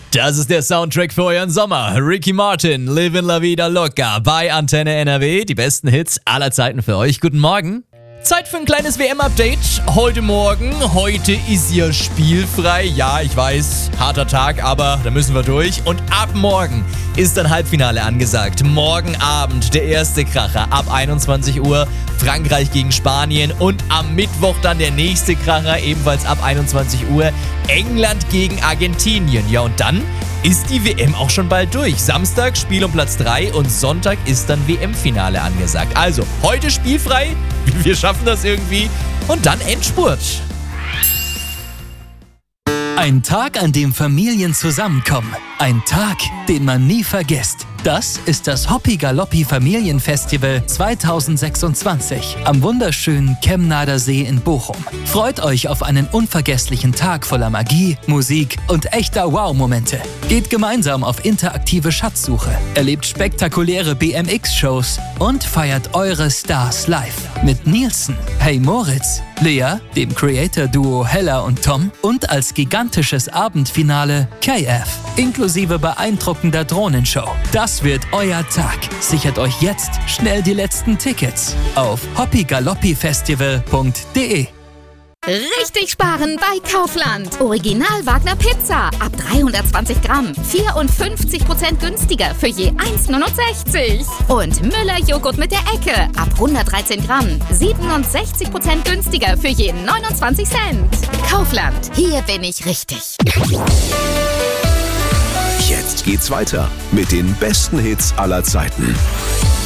Das ist der Soundtrack für euren Sommer. Ricky Martin, Livin' La Vida Loca bei Antenne NRW. Die besten Hits aller Zeiten für euch. Guten Morgen. Zeit für ein kleines WM-Update. Heute ist ja spielfrei. Ja, ich weiß, harter Tag, aber da müssen wir durch. Und ab morgen ist dann Halbfinale angesagt. Morgen Abend der erste Kracher ab 21 Uhr. Frankreich gegen Spanien. Und am Mittwoch dann der nächste Kracher, ebenfalls ab 21 Uhr. England gegen Argentinien. Ja, und dann ist die WM auch schon bald durch. Samstag Spiel um Platz 3 und Sonntag ist dann WM-Finale angesagt. Also, heute spielfrei. Wir schaffen das irgendwie. Und dann Endspurt. Ein Tag, an dem Familien zusammenkommen. Ein Tag, den man nie vergisst. Das ist das Hoppi Galoppi Familienfestival 2026 am wunderschönen Kemnader See in Bochum. Freut euch auf einen unvergesslichen Tag voller Magie, Musik und echter Wow-Momente. Geht gemeinsam auf interaktive Schatzsuche, erlebt spektakuläre BMX-Shows und feiert eure Stars live. Mit Nielsen, Hey Moritz, Lea, dem Creator-Duo Hella und Tom und als gigantisches Abendfinale KF, inklusive beeindruckender Drohnenshow. Das wird euer Tag. Sichert euch jetzt schnell die letzten Tickets auf hoppigaloppifestival.de. Richtig sparen bei Kaufland. Original Wagner Pizza ab 320 Gramm. 54% günstiger für je 1,69. Und Müller Joghurt mit der Ecke ab 113 Gramm. 67% günstiger für je 29 Cent. Kaufland, hier bin ich richtig. Jetzt geht's weiter mit den besten Hits aller Zeiten.